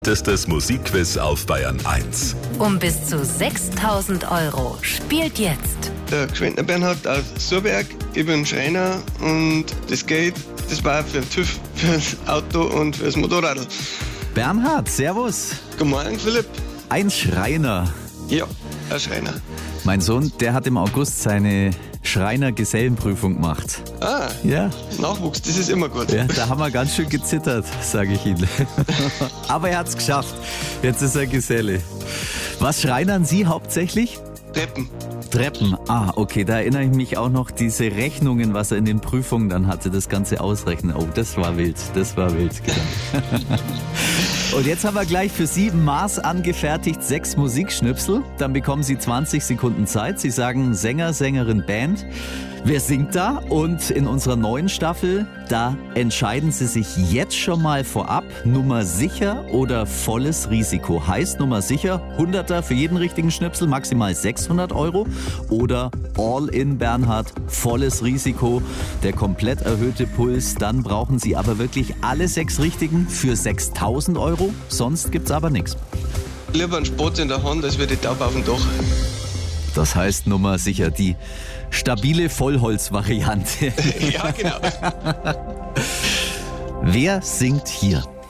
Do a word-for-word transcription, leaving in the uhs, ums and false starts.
Das ist das Musikquiz auf Bayern eins. Um bis zu sechstausend Euro spielt jetzt Der Gschwendtner Bernhard aus Surberg. Ich bin Schreiner und das Geld, das war für den TÜV, fürs Auto und fürs Motorrad. Bernhard, servus. Guten Morgen, Philipp. Ein Schreiner. Ja, ein Schreiner. Mein Sohn, der hat im August seine Schreiner-Gesellenprüfung gemacht. Ah, Ja, Nachwuchs, das ist immer gut. ja, da haben wir ganz schön gezittert, sage ich Ihnen. Aber er hat's geschafft. Jetzt ist er Geselle. Was schreinern Sie hauptsächlich? Treppen. Treppen. Ah, okay, da erinnere ich mich auch noch, diese Rechnungen, was er in den Prüfungen dann hatte, das ganze Ausrechnen. Oh, das war wild, das war wild. Genau. Und jetzt haben wir gleich für Sie Maß angefertigt sechs Musikschnipsel. Dann bekommen Sie zwanzig Sekunden Zeit. Sie sagen Sänger, Sängerin, Band. Wer singt da? Und in unserer neuen Staffel, da entscheiden Sie sich jetzt schon mal vorab, Nummer sicher oder volles Risiko. Heißt Nummer sicher, Hunderter für jeden richtigen Schnipsel, maximal sechshundert Euro. Oder All-in Bernhard, volles Risiko, der komplett erhöhte Puls. Dann brauchen Sie aber wirklich alle sechs richtigen für sechstausend Euro. Sonst gibt's aber nichts. Lieber ein Spatz in der Hand, als wie die Taube auf dem Dach. Das heißt Nummer sicher, die stabile Vollholz-Variante. Ja, genau. Wer singt hier?